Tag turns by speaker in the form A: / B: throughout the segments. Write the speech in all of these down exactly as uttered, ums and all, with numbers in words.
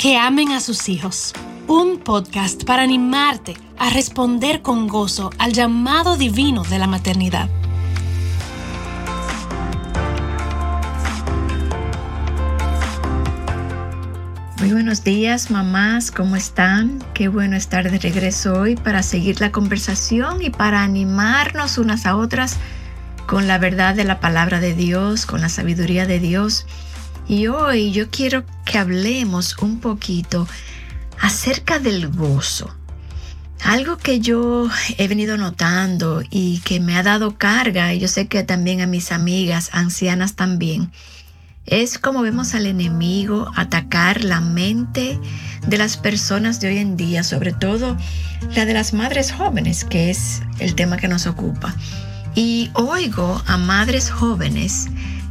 A: Que amen a sus hijos. Un podcast para animarte a responder con gozo al llamado divino de la maternidad.
B: Muy buenos días, mamás, ¿cómo están? Qué bueno estar de regreso hoy para seguir la conversación y para animarnos unas a otras con la verdad de la palabra de Dios, con la sabiduría de Dios. Y hoy yo quiero que hablemos un poquito acerca del gozo. Algo que yo he venido notando y que me ha dado carga, y yo sé que también a mis amigas ancianas también, es como vemos al enemigo atacar la mente de las personas de hoy en día, sobre todo la de las madres jóvenes, que es el tema que nos ocupa. Y oigo a madres jóvenes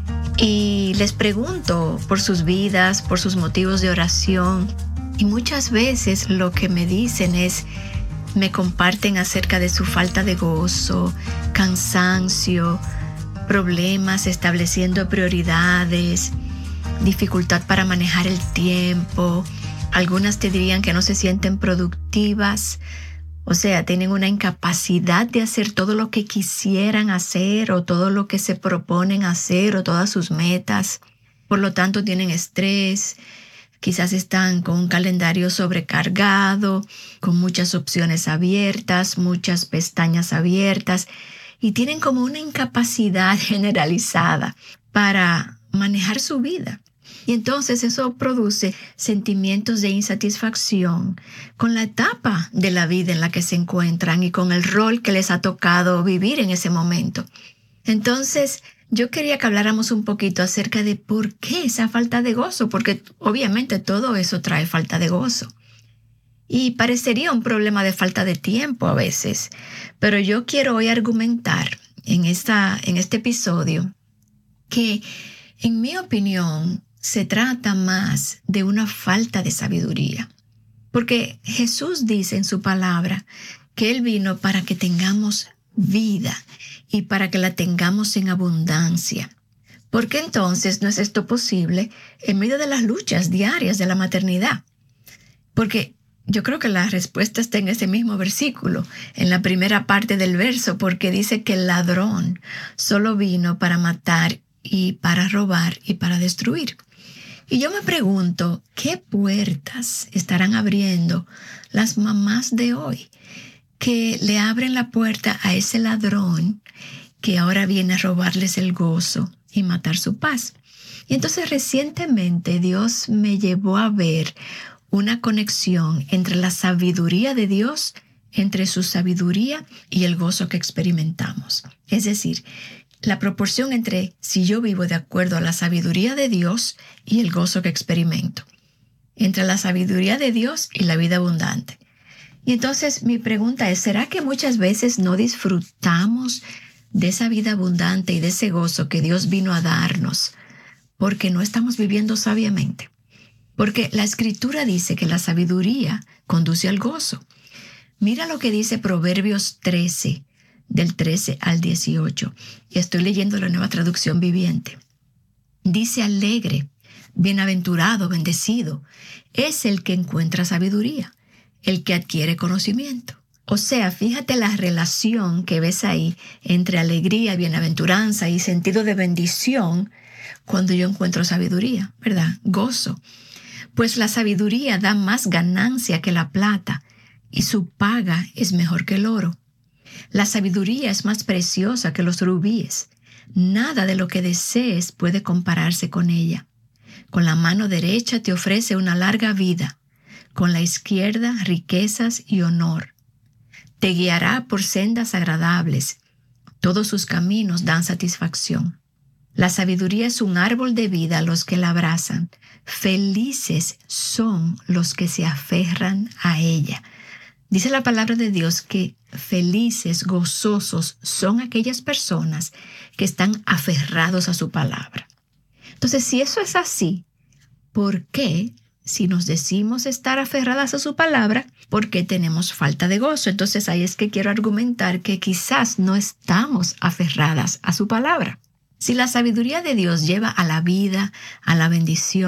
B: y les pregunto por sus vidas, por sus motivos de oración. Y muchas veces lo que me dicen es, me comparten acerca de su falta de gozo, cansancio, problemas estableciendo prioridades, dificultad para manejar el tiempo. Algunas te dirían que no se sienten productivas. O sea, tienen una incapacidad de hacer todo lo que quisieran hacer o todo lo que se proponen hacer o todas sus metas. Por lo tanto, tienen estrés. Quizás están con un calendario sobrecargado, con muchas opciones abiertas, muchas pestañas abiertas y tienen como una incapacidad generalizada para manejar su vida. Y entonces eso produce sentimientos de insatisfacción con la etapa de la vida en la que se encuentran y con el rol que les ha tocado vivir en ese momento. Entonces, yo quería que habláramos un poquito acerca de por qué esa falta de gozo, porque obviamente todo eso trae falta de gozo. Y parecería un problema de falta de tiempo a veces, pero yo quiero hoy argumentar en, esta, en este episodio que, en mi opinión, se trata más de una falta de sabiduría. Porque Jesús dice en su palabra que Él vino para que tengamos vida y para que la tengamos en abundancia. ¿Por qué entonces no es esto posible en medio de las luchas diarias de la maternidad? Porque yo creo que la respuesta está en ese mismo versículo, en la primera parte del verso, porque dice que el ladrón solo vino para matar y para robar y para destruir. Y yo me pregunto, ¿qué puertas estarán abriendo las mamás de hoy que le abren la puerta a ese ladrón que ahora viene a robarles el gozo y matar su paz? Y entonces recientemente Dios me llevó a ver una conexión entre la sabiduría de Dios, entre su sabiduría y el gozo que experimentamos. Es decir, la proporción entre si yo vivo de acuerdo a la sabiduría de Dios y el gozo que experimento. Entre la sabiduría de Dios y la vida abundante. Y entonces mi pregunta es, ¿será que muchas veces no disfrutamos de esa vida abundante y de ese gozo que Dios vino a darnos porque no estamos viviendo sabiamente? Porque la Escritura dice que la sabiduría conduce al gozo. Mira lo que dice Proverbios trece, del trece al dieciocho. Y estoy leyendo la Nueva Traducción Viviente. Dice: alegre, bienaventurado, bendecido, es el que encuentra sabiduría, el que adquiere conocimiento. O sea, fíjate la relación que ves ahí entre alegría, bienaventuranza y sentido de bendición cuando yo encuentro sabiduría, ¿verdad? Gozo. Pues la sabiduría da más ganancia que la plata y su paga es mejor que el oro. La sabiduría es más preciosa que los rubíes. Nada de lo que desees puede compararse con ella. Con la mano derecha te ofrece una larga vida, con la izquierda riquezas y honor. Te guiará por sendas agradables. Todos sus caminos dan satisfacción. La sabiduría es un árbol de vida a los que la abrazan. Felices son los que se aferran a ella. Dice la palabra de Dios que felices, gozosos son aquellas personas que están aferrados a su palabra. Entonces, si eso es así, ¿por qué, si nos decimos estar aferradas a su palabra, por qué tenemos falta de gozo? Entonces, ahí es que quiero argumentar que quizás no estamos aferradas a su palabra. Si la sabiduría de Dios lleva a la vida, a la bendición,